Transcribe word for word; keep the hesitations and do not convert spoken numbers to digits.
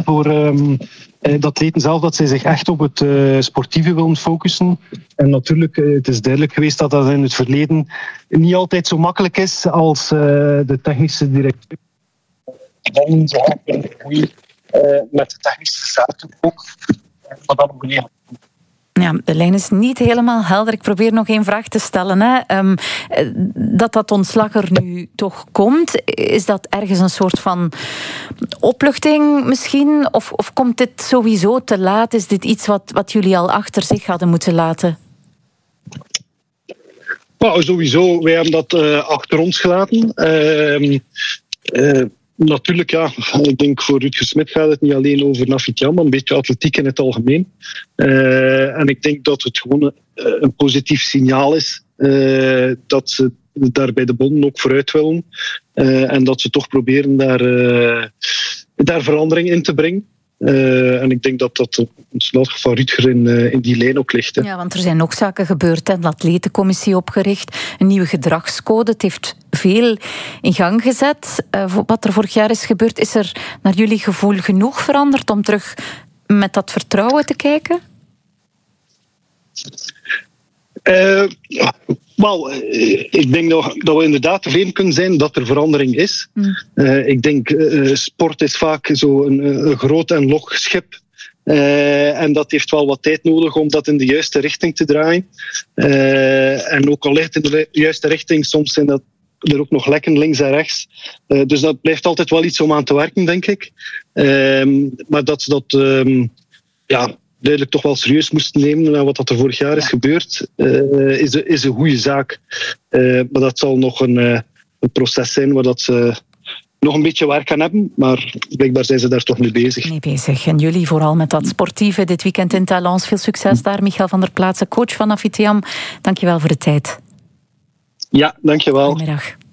voor um, de atleten zelf dat zij zich echt op het uh, sportieve willen focussen. En natuurlijk, uh, het is duidelijk geweest dat dat in het verleden niet altijd zo makkelijk is als uh, de technische directeur. Dan zo goed uh, met de technische zaken ook. Maar dan ook niet. Ja, de lijn is niet helemaal helder. Ik probeer nog één vraag te stellen. Hè. Um, dat dat ontslag er nu toch komt, is dat ergens een soort van opluchting misschien? Of, of komt dit sowieso te laat? Is dit iets wat, wat jullie al achter zich hadden moeten laten? Nou, sowieso. Wij hebben dat uh, achter ons gelaten. Uh, uh, Natuurlijk, ja. Ik denk voor Rutger Smit gaat het niet alleen over Nafitiam, maar een beetje atletiek in het algemeen. Uh, en ik denk dat het gewoon uh, een positief signaal is uh, dat ze daar bij de bonden ook vooruit willen. Uh, en dat ze toch proberen daar, uh, daar verandering in te brengen. Uh, en ik denk dat dat het slag van Rutger in, uh, in die lijn ook ligt. Hè. Ja, want er zijn ook zaken gebeurd. Hè. De atletencommissie opgericht, een nieuwe gedragscode. Het heeft veel in gang gezet. Uh, wat er vorig jaar is gebeurd, is er naar jullie gevoel genoeg veranderd om terug met dat vertrouwen te kijken? Uh, Wel, ik denk dat, dat we inderdaad tevreden kunnen zijn dat er verandering is. Mm. Uh, ik denk, uh, sport is vaak zo een, een groot en log schip. Uh, en dat heeft wel wat tijd nodig om dat in de juiste richting te draaien. Uh, en ook al ligt in de juiste richting, soms zijn dat er ook nog lekken links en rechts. Uh, dus dat blijft altijd wel iets om aan te werken, denk ik. Uh, maar dat ze dat... Um, ja, duidelijk toch wel serieus moesten nemen naar wat er vorig jaar is gebeurd, uh, is, is een goede zaak. Uh, maar dat zal nog een, uh, een proces zijn waar dat ze nog een beetje werk aan hebben, maar blijkbaar zijn ze daar toch mee bezig. Mee bezig. En jullie vooral met dat sportieve dit weekend in Talence. Veel succes daar, Michael van der Plaatsen, coach van Nafitiam. Dankjewel voor de tijd. Ja, dankjewel. Goedemiddag.